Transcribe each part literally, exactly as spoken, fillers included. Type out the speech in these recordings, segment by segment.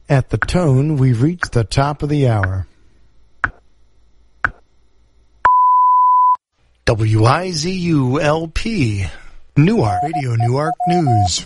At the tone, we've reached the top of the hour. W I Z U L P, Newark, Radio Newark News.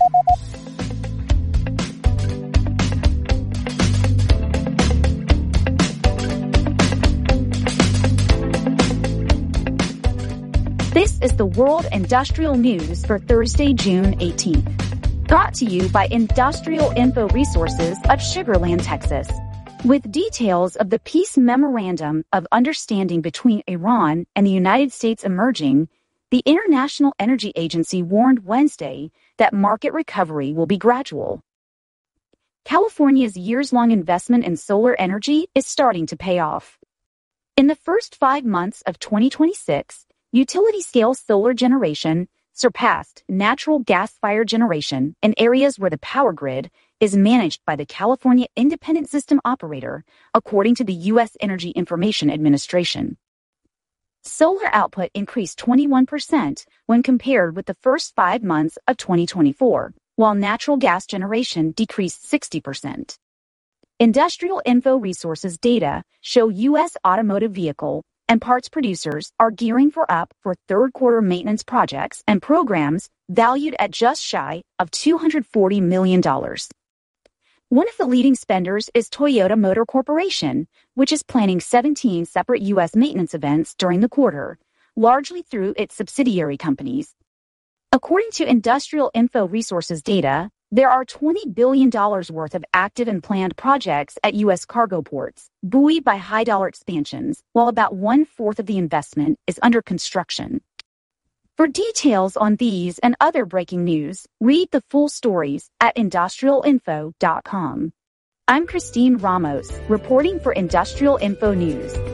This is the World Industrial News for Thursday, June eighteenth. Brought to you by Industrial Info Resources of Sugar Land, Texas. With details of the Peace Memorandum of Understanding between Iran and the United States emerging, the International Energy Agency warned Wednesday that market recovery will be gradual. California's years-long investment in solar energy is starting to pay off. In the first five months of twenty twenty-six, utility-scale solar generation surpassed natural gas-fired generation in areas where the power grid is managed by the California Independent System Operator, according to the U S Energy Information Administration. Solar output increased twenty-one percent when compared with the first five months of twenty twenty-four, while natural gas generation decreased sixty percent. Industrial Info Resources data show U S automotive vehicle and parts producers are gearing for up for third quarter maintenance projects and programs valued at just shy of two hundred forty million dollars. One of the leading spenders is Toyota Motor Corporation, which is planning seventeen separate U S maintenance events during the quarter, largely through its subsidiary companies. According to Industrial Info Resources data, there are twenty billion dollars worth of active and planned projects at U S cargo ports, buoyed by high-dollar expansions, while about one-fourth of the investment is under construction. For details on these and other breaking news, read the full stories at industrial info dot com. I'm Christine Ramos, reporting for Industrial Info News.